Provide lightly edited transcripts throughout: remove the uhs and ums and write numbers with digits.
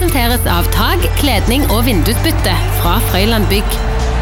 presenteres av tag, kledning og vindusbytte fra Frøyland Bygg.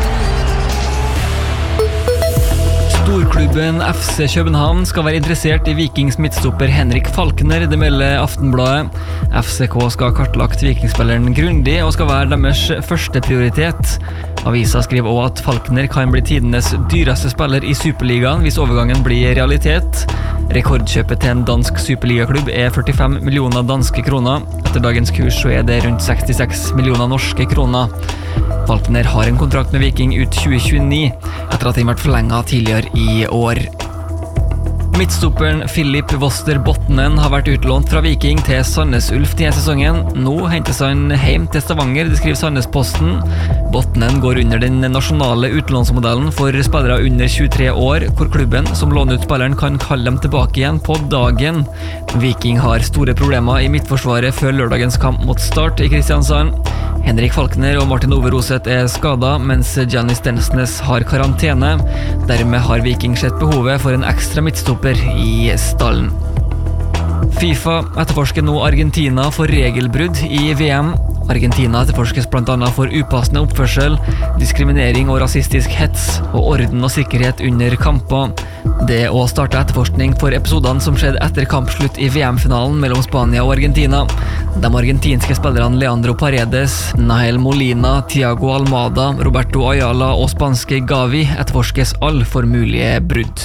Storklubben FC København skal være interessert i Vikings midtstopper Henrik Falkner, det melder Aftenbladet. FCK skal ha kartlagt vikingspilleren grundig og skal være deres første prioritet. Avisa skriver også at Falkner kan bli tidenes dyreste spiller i Superligaen hvis overgangen blir realitet. Rekordkjøpet til en dansk superligaklubb er 45 millioner danske kroner. Etter dagens kurs så er det rundt 66 millioner norske kroner. Falkner har en kontrakt med Viking ut 2029, etter at den ble forlenget tidligere i år. Midtstopperen Philip Voster Botnen har vært utlånt fra Viking til Sandnes Ulf denne sesongen. Nå hentes han hjem til Stavanger, det skriver Sandnes-Posten. Botnen går under den nasjonale utlånsmodellen for spillere under 23 år, hvor klubben som låner ut spilleren kan kalle dem tilbake igjen på dagen. Viking har store problemer i midtforsvaret før lørdagens kamp mot Start i Kristiansand. Henrik Falkner og Martin Ove Roseth er skadet, mens Gianni Stensnes har karantene. Dermed har Viking sett behovet for en ekstra midtstopper i stallen. FIFA etterforsker nå Argentina for regelbrudd i VM. Argentina etterforskes blant annet for upassende oppførsel, diskriminering og rasistisk hets, og orden og sikkerhet under kamper. Det å starte etterforskning for episodene som skjedde etter kampslutt i VM-finalen mellom Spania og Argentina. De argentinske spillerne Leandro Paredes, Nael Molina, Thiago Almada, Roberto Ayala og spanske Gavi etterforskes alle for mulige brudd.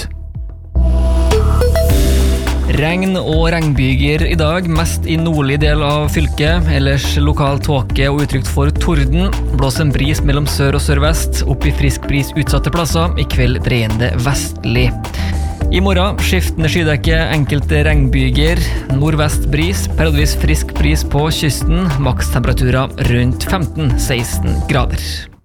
Regn og regnbyger i dag, mest i nordlig del av fylket, ellers lokal tåke og utrygt for torden. Blås en bris mellom sør og sørvest, opp i frisk bris utsatte plasser, i kveld dreiende vestlig. I morgen skiftende skydekke, enkelte regnbyger, nordvest bris, periodevis frisk bris på kysten, makstemperaturer rundt 15-16 grader.